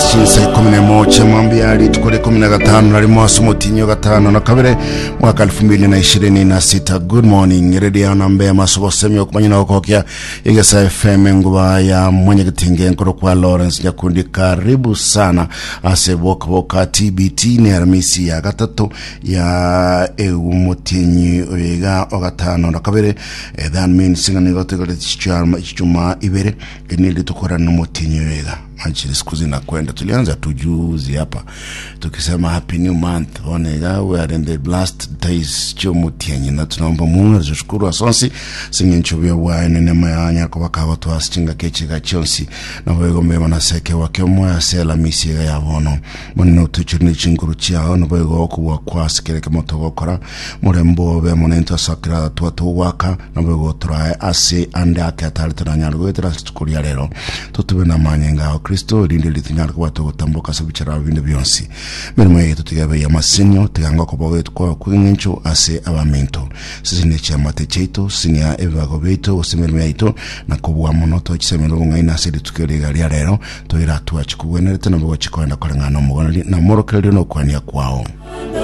Chinsa 11 mwambiali tukole 15 na limosu mutinyo 5 na kabere mwaka 2026. Good morning radio nambe masobo semyo kumanyina okokya igasa FM nguba ya mwenye kitinge nkoro kwa Lawrence Nyakundi. Karibu sana ase boka TBT ni aramisi ya gatatu ya mutinyi oiga ogatano na kabere. That means singa nigote kote chuma ibere enili tukora na mutinyi oiga Anchili skuzi na kwenda. Tulianza tujuzi hapa tukisema happy new month. Onega we are in the last days chomu tienyi na tunaomba Mungu azushukuru asonsi singi nchubia wa nenema ya nyako waka watu asinga kechi gachonsi na wego mbema na seke wake mwa sela misi ya vono mwenye utuchuni chinguru chiao na wego oku wakwa sikireke moto wakora murembo we monento sakira tuwatu waka na wego turae asi ande ake atari tunanyaru wetera stukuri ya lero tutube na manyenga Kristo rindi litinyara kwa watu utambuka sabichara vinde bionsi mirimo yetu tigabe ya masinyo tiganga kwa wetu kwa kuingencho ase abamento sisi necha matecheito sinia evago beto usimirimo yetu na kubwa monoto chisemero ngaina sedi tukirega lero toira tuachikuwenerete na bwo chikwenda kolengana mugona na morokelero no kwania kwao.